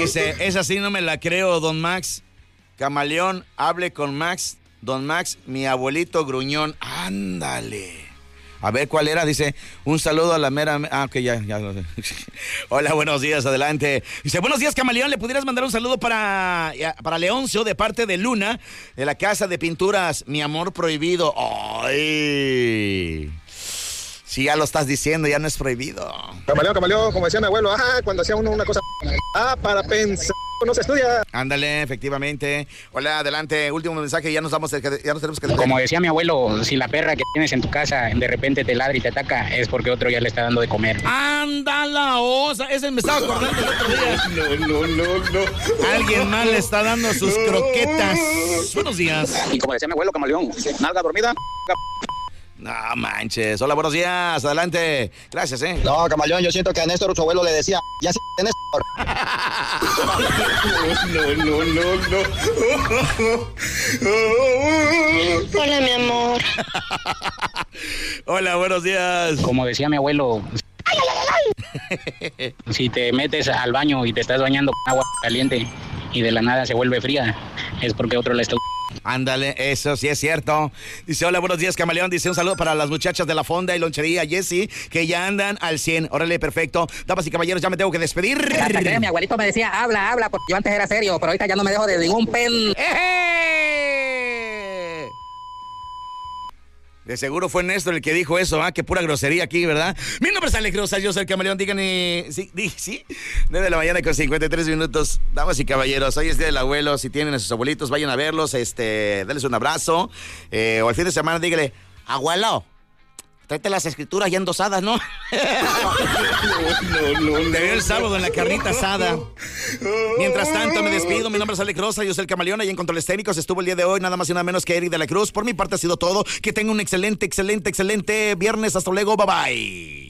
Dice, esa sí no me la creo, don Max. Camaleón, hable con Max. Don Max, mi abuelito gruñón. Ándale. A ver, ¿cuál era? Dice, un saludo a la mera... Ah, ok, ya. Hola, buenos días, adelante. Dice, buenos días, Camaleón, ¿le pudieras mandar un saludo para Leoncio de parte de Luna, de la casa de pinturas Mi Amor Prohibido? ¡Ay! Si ya lo estás diciendo, ya no es prohibido. Camaleón, como decía mi abuelo, cuando hacía uno una cosa... para pensar, no se estudia. Ándale, efectivamente. Hola, adelante, último mensaje, ya nos tenemos que... Como decía mi abuelo, si la perra que tienes en tu casa de repente te ladra y te ataca, es porque otro ya le está dando de comer. ¡Ándala, osa! Ese me estaba acordando el otro día. No. Alguien más le está dando sus croquetas. Buenos días. Y como decía mi abuelo, Camaleón, nalga dormida, No manches. Hola, buenos días. Adelante. Gracias, No, Camaleón, yo siento que a Néstor su abuelo le decía, ya Néstor. No. Hola, mi amor. Hola, buenos días. como decía mi abuelo, si te metes al baño y te estás bañando con agua caliente y de la nada se vuelve fría, es porque otro la está... Ándale, eso sí es cierto. Dice, hola, buenos días, Camaleón. Dice, un saludo para las muchachas de la fonda y lonchería Jessy, que ya andan al 100. Órale, perfecto. Damas y caballeros, ya me tengo que despedir. Hasta que mi abuelito me decía, habla, porque yo antes era serio, pero ahorita ya no me dejo de ningún pen. De seguro fue Néstor el que dijo eso, qué pura grosería aquí, ¿verdad? Mi nombre es Alex Rosa, yo soy el Camaleón, díganme, sí, 9 de la mañana con 53 minutos, damas y caballeros, hoy es día del abuelo, si tienen a sus abuelitos, vayan a verlos, denles un abrazo, o el fin de semana dígale, abuelo, tráete las escrituras ya endosadas, ¿no? Te veo el sábado en la carnita asada. Mientras tanto, me despido. Mi nombre es Alex Rosa, yo soy el Camaleón. Ahí en Controles Técnicos estuvo el día de hoy, nada más y nada menos que Eric de la Cruz. Por mi parte ha sido todo. Que tenga un excelente viernes. Hasta luego, bye bye.